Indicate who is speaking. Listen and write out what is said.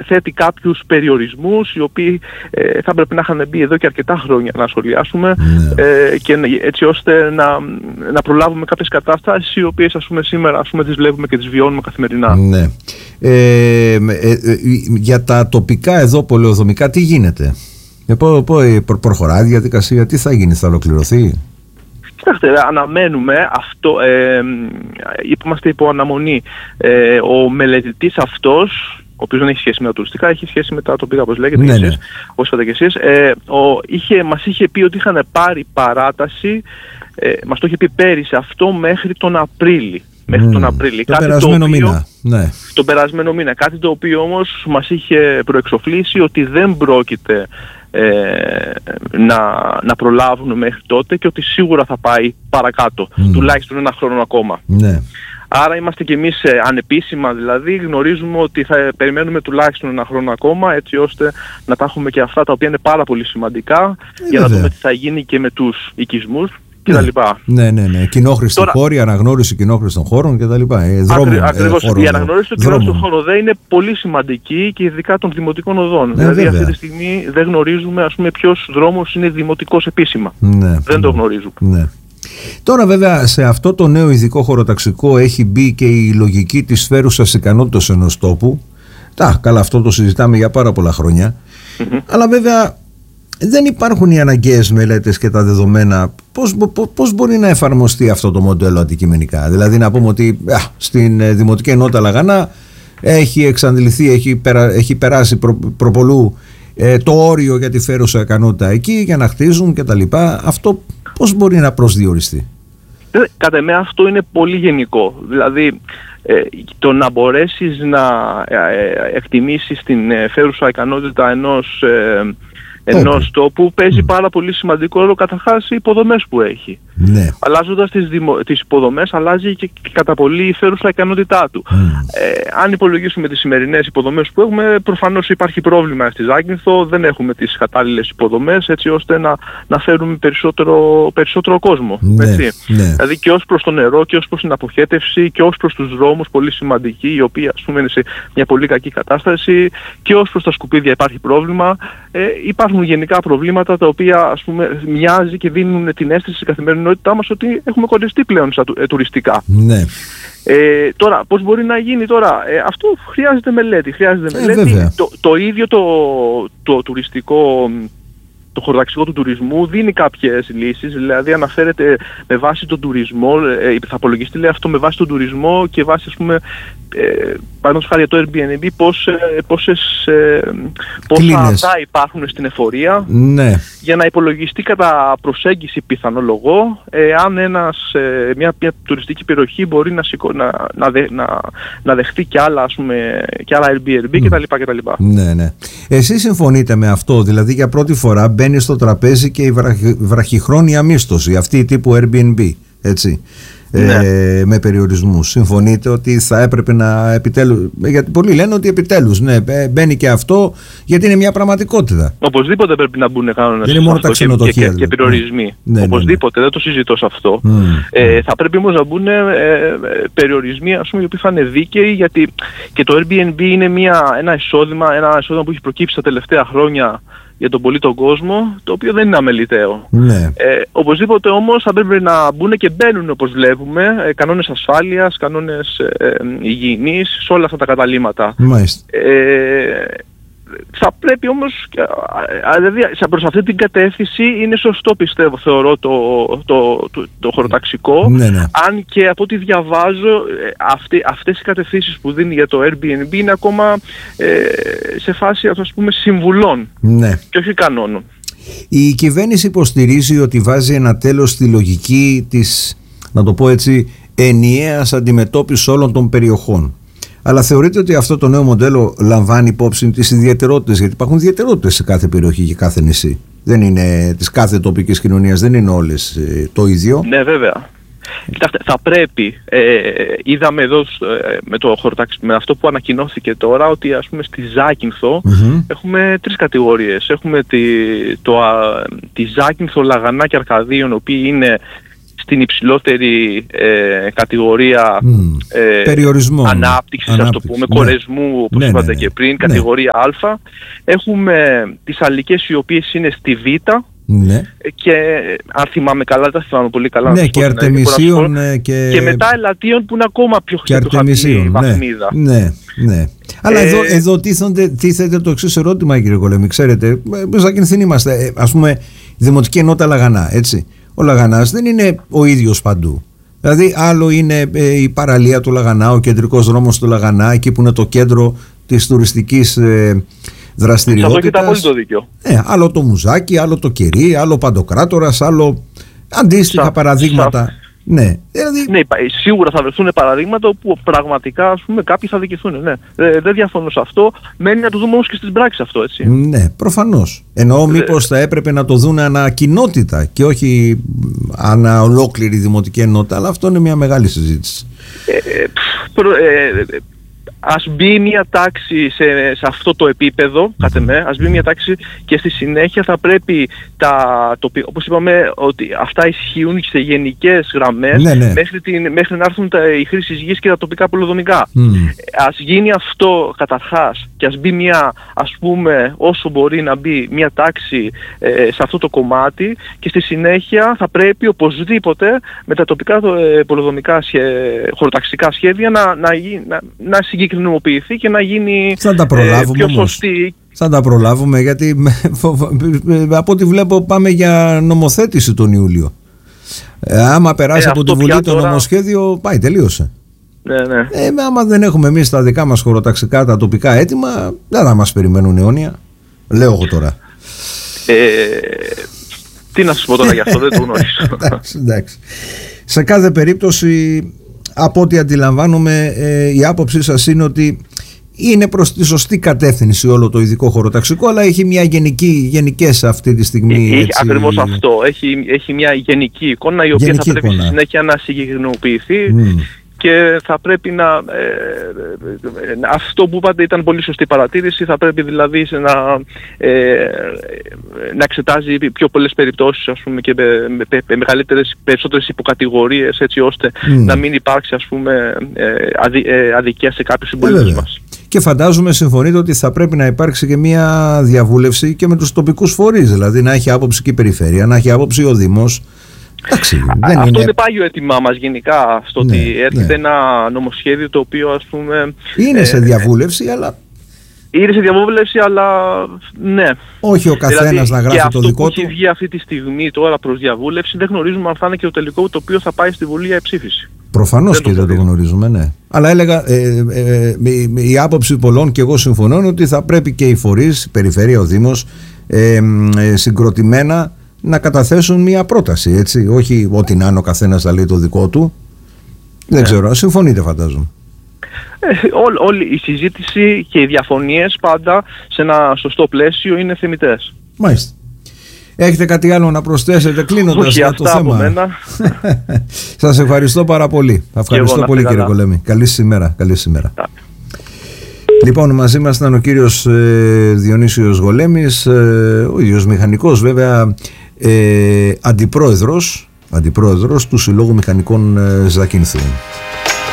Speaker 1: θέτει κάποιους περιορισμούς οι οποίοι θα έπρεπε να είχαν μπει εδώ και αρκετά χρόνια να σχολιάσουμε, και έτσι ώστε να προλάβουμε κάποιες κατάστασεις οι οποίες σήμερα τις βλέπουμε και τις βιώνουμε καθημερινά.
Speaker 2: Ναι. Για τα τοπικά εδώ πολεοδομικά τι γίνεται? Προχωράει η διαδικασία, τι θα γίνει, θα ολοκληρωθεί?
Speaker 1: Κοιτάξτε, αναμένουμε αυτό, είμαστε υπό αναμονή. Ο μελετητής αυτός, ο οποίος δεν έχει σχέση με τα τουριστικά, έχει σχέση με τα τοπικά, όπως λέγεται, εσείς, όπως είπατε και εσείς, μας είχε πει ότι είχαν πάρει παράταση, μας το είχε πει πέρυσι αυτό, μέχρι τον Απρίλη.
Speaker 2: Τον περασμένο μήνα. Ναι.
Speaker 1: Τον περασμένο μήνα. Κάτι το οποίο όμως μας είχε προεξοφλήσει ότι δεν πρόκειται να προλάβουν μέχρι τότε και ότι σίγουρα θα πάει παρακάτω, τουλάχιστον ένα χρόνο ακόμα.
Speaker 2: Ναι.
Speaker 1: Άρα είμαστε κι εμείς ανεπίσημα, δηλαδή γνωρίζουμε ότι θα περιμένουμε τουλάχιστον ένα χρόνο ακόμα, έτσι ώστε να τα έχουμε και αυτά τα οποία είναι πάρα πολύ σημαντικά, για να δούμε τι θα γίνει και με τους οικισμούς κτλ.
Speaker 2: Ναι. Κοινόχρηστοι χώροι, αναγνώριση κοινόχρηστων χώρων κτλ.
Speaker 1: Ακριβώς. Η αναγνώριση των κοινόχρηστων χώρων είναι πολύ σημαντική, και ειδικά των δημοτικών οδών. Δηλαδή αυτή τη στιγμή δεν γνωρίζουμε, ποιος δρόμος είναι δημοτικός επίσημα. Δεν το γνωρίζουμε.
Speaker 2: Ναι. Τώρα βέβαια σε αυτό το νέο ειδικό χωροταξικό έχει μπει και η λογική της φέρουσας ικανότητας ενός τόπου. Καλά, αυτό το συζητάμε για πάρα πολλά χρόνια. Αλλά βέβαια δεν υπάρχουν οι αναγκαίες μελέτες και τα δεδομένα. Πώς μπορεί να εφαρμοστεί αυτό το μοντέλο αντικειμενικά? Δηλαδή να πούμε ότι στην Δημοτική Ενότητα Λαγανά έχει εξαντληθεί, έχει περάσει προπολού το όριο για τη φέρουσα ικανότητα εκεί για να χτίζουν κτλ. Αυτό πώς μπορεί να προσδιοριστεί?
Speaker 1: Κατά εμέ αυτό είναι πολύ γενικό. Δηλαδή το να μπορέσεις να εκτιμήσεις την φέρουσα ικανότητα ενός τόπου παίζει πάρα πολύ σημαντικό ρόλο, καταρχάς οι υποδομές που έχει. Ναι. Αλλάζοντας τις υποδομές, αλλάζει και κατά πολύ η φέρουσα ικανότητά του. Αν υπολογίσουμε τις σημερινές υποδομές που έχουμε, προφανώς υπάρχει πρόβλημα στη Ζάκυνθο, δεν έχουμε τις κατάλληλες υποδομές έτσι ώστε να φέρουμε περισσότερο κόσμο.
Speaker 2: Ναι.
Speaker 1: Δηλαδή και ως προς το νερό και ως προς την αποχέτευση και ως προς τους δρόμους, πολύ σημαντικοί, οι οποίοι είναι σε μια πολύ κακή κατάσταση, και ως προς τα σκουπίδια υπάρχει πρόβλημα. Υπάρχουν γενικά προβλήματα τα οποία μοιάζει και δίνουν την αίσθηση στην καθημερινότητά μας ότι έχουμε κολληστεί πλέον στα τουριστικά.
Speaker 2: Ναι.
Speaker 1: Τώρα, πώς μπορεί να γίνει τώρα? Αυτό χρειάζεται μελέτη. Το ίδιο το τουριστικό, το χωροταξικό του τουρισμού δίνει κάποιες λύσεις, δηλαδή αναφέρεται με βάση τον τουρισμό, θα απολογιστεί αυτό με βάση τον τουρισμό και βάση παραδείγματος χάρη το Airbnb πόσα ατά υπάρχουν στην εφορία, για να υπολογιστεί κατά προσέγγιση πιθανολογώ αν μια τουριστική περιοχή μπορεί να δεχτεί και άλλα Airbnb κτλ. Ναι.
Speaker 2: Εσείς συμφωνείτε με αυτό? Δηλαδή για πρώτη φορά μπαίνει στο τραπέζι και η βραχυχρόνια μίσθωση, αυτή τύπου Airbnb, έτσι? Με περιορισμούς. Συμφωνείτε ότι θα έπρεπε να επιτέλους? Γιατί πολλοί λένε ότι επιτέλους μπαίνει και αυτό, γιατί είναι μια πραγματικότητα.
Speaker 1: Οπωσδήποτε πρέπει να μπουν κανόνες και περιορισμοί. Οπωσδήποτε, δεν το συζητώ σε αυτό. Θα πρέπει όμως να μπουν περιορισμοί οι οποίοι θα είναι δίκαιοι, γιατί και το Airbnb είναι ένα εισόδημα που έχει προκύψει τα τελευταία χρόνια για τον πολύ τον κόσμο, το οποίο δεν είναι αμεληταίο. Οπωσδήποτε όμως θα πρέπει να μπουν και μπαίνουν, όπως βλέπουμε, κανόνες ασφάλειας, κανόνες υγιεινής σε όλα αυτά τα καταλύματα. Θα πρέπει όμως, δηλαδή προς αυτή την κατεύθυνση είναι σωστό, θεωρώ το χωροταξικό, αν και από ό,τι διαβάζω αυτές οι κατευθύνσεις που δίνει για το Airbnb είναι ακόμα σε φάση συμβουλών και όχι κανόνων.
Speaker 2: Η κυβέρνηση υποστηρίζει ότι βάζει ένα τέλος στη λογική της, να το πω έτσι, ενιαίας αντιμετώπισης όλων των περιοχών. Αλλά θεωρείτε ότι αυτό το νέο μοντέλο λαμβάνει υπόψη τις ιδιαιτερότητες? Γιατί υπάρχουν ιδιαιτερότητες σε κάθε περιοχή και κάθε νησί. Δεν είναι της κάθε τοπικής κοινωνίας, δεν είναι όλες το ίδιο.
Speaker 1: Ναι, βέβαια. Κοιτάξτε, θα πρέπει, είδαμε εδώ με αυτό που ανακοινώθηκε τώρα, ότι στη Ζάκυνθο έχουμε 3 κατηγορίες. Έχουμε τη Ζάκυνθο, Λαγανά και Αρκαδίων, οι οποίοι είναι στην υψηλότερη κατηγορία ανάπτυξης, ας το πούμε, κορεσμού, όπως είπατε και πριν, κατηγορία Α. Έχουμε τις αλικές οι οποίες είναι στη Β.
Speaker 2: Ναι.
Speaker 1: Και αν θυμάμαι καλά, δεν θυμάμαι πολύ καλά.
Speaker 2: Ναι, και Αρτεμισίων
Speaker 1: και μετά Ελαττίων που είναι ακόμα πιο
Speaker 2: χαμηλή
Speaker 1: βαθμίδα.
Speaker 2: Ναι. Αλλά εδώ τίθεται το εξής ερώτημα, κύριε Κολέμη. Ξέρετε, στα Κινθήν είμαστε, ας πούμε, Δημοτική Ενότητα Λαγανά, έτσι. Ο Λαγανάς δεν είναι ο ίδιος παντού. Δηλαδή, άλλο είναι η παραλία του Λαγανά, ο κεντρικός δρόμος του Λαγανά, εκεί που είναι το κέντρο της τουριστικής δραστηριότητας.
Speaker 1: Αυτό έχετε απόλυτο δίκιο.
Speaker 2: Άλλο το Μουζάκι, άλλο το Κερί, άλλο Παντοκράτορας, άλλο αντίστοιχα παραδείγματα. Ναι, δηλαδή...
Speaker 1: ναι, σίγουρα θα βρεθούν παραδείγματα όπου πραγματικά, ας πούμε, κάποιοι θα δικηθούν. Ναι. Δεν διαφωνώ σε αυτό. Μένει να το δούμε όμως και στις πράξεις αυτό, έτσι.
Speaker 2: Ναι, προφανώς. Εννοώ μήπως θα έπρεπε να το δουν ανά κοινότητα και όχι ανά ολόκληρη δημοτική ενότητα, αλλά αυτό είναι μια μεγάλη συζήτηση.
Speaker 1: Ας μπει μια τάξη σε αυτό το επίπεδο, κάτε με, ας μπει μια τάξη και στη συνέχεια θα πρέπει όπως είπαμε, ότι αυτά ισχύουν σε γενικές γραμμές, μέχρι να έρθουν οι χρήσεις γης και τα τοπικά πολεοδομικά. Ας γίνει αυτό καταρχάς και ας μπει μια, ας πούμε, όσο μπορεί να μπει μια τάξη σε αυτό το κομμάτι και στη συνέχεια θα πρέπει οπωσδήποτε με τα τοπικά πολεοδομικά χωροταξικά σχέδια να συγκεκρινοποιηθεί και να γίνει πιο σωστή.
Speaker 2: Θα τα προλάβουμε, γιατί από ό,τι βλέπω πάμε για νομοθέτηση τον Ιούλιο. Άμα περάσει από τη Βουλή το νομοσχέδιο, πάει, τελείωσε.
Speaker 1: Ναι.
Speaker 2: Άμα δεν έχουμε εμείς τα δικά μας χωροταξικά, τα τοπικά έτοιμα, δεν θα μας περιμένουν αιώνια. Λέω εγώ τώρα.
Speaker 1: Τι να σας πω τώρα γι' αυτό, δεν το γνωρίζω.
Speaker 2: Εντάξει. Σε κάθε περίπτωση, από ό,τι αντιλαμβάνομαι, η άποψή σας είναι ότι είναι προς τη σωστή κατεύθυνση όλο το ειδικό χωροταξικό, αλλά έχει μια γενικές αυτή τη στιγμή. Έτσι...
Speaker 1: Ακριβώς αυτό. Έχει μια γενική εικόνα, η οποία θα πρέπει στη συνέχεια να συγκεκρινοποιηθεί. Και θα πρέπει αυτό που είπατε ήταν πολύ σωστή παρατήρηση, θα πρέπει δηλαδή να εξετάζει πιο πολλές περιπτώσεις, ας πούμε, και με περισσότερες υποκατηγορίες, έτσι ώστε να μην υπάρξει, ας πούμε, αδικία σε κάποιους συμπολίτες μας.
Speaker 2: Και φαντάζομαι συμφωνείτε ότι θα πρέπει να υπάρξει και μια διαβούλευση και με τους τοπικούς φορείς, δηλαδή να έχει άποψη και η περιφέρεια, να έχει άποψη ο Δήμος.
Speaker 1: Αυτό είναι πάγιο έτοιμά μας γενικά, στο ότι έρχεται ένα νομοσχέδιο το οποίο, ας πούμε,
Speaker 2: είναι σε διαβούλευση, αλλά
Speaker 1: ναι.
Speaker 2: Όχι ο καθένας δηλαδή, να γράφει το δικό του.
Speaker 1: Αυτό που έχει βγει αυτή τη στιγμή τώρα προς διαβούλευση, δεν γνωρίζουμε αν θα είναι και το τελικό το οποίο θα πάει στη Βουλή για ψήφιση.
Speaker 2: Προφανώς και δεν το γνωρίζουμε, ναι. Αλλά έλεγα, η άποψη πολλών, και εγώ συμφωνώ, είναι ότι θα πρέπει και οι φορείς, η περιφέρεια, ο Δήμος, συγκροτημένα να καταθέσουν μια πρόταση, έτσι. Όχι ό,τι να είναι ο καθένας θα λέει το δικό του. Δεν ξέρω, συμφωνείτε φαντάζομαι.
Speaker 1: Όλη η συζήτηση και οι διαφωνίες πάντα σε ένα σωστό πλαίσιο είναι θεμιτές.
Speaker 2: Μάλιστα. Έχετε κάτι άλλο να προσθέσετε κλείνοντας για το θέμα? Σας ευχαριστώ πάρα πολύ. Ευχαριστώ πολύ, κύριε Κολέμη. Καλή σήμερα. Λοιπόν, μαζί μας ήταν ο κύριος Διονύσιος Γολέμης, ο ίδιος μηχανικός βέβαια, αντιπρόεδρος του Συλλόγου Μηχανικών Ζακυνθού.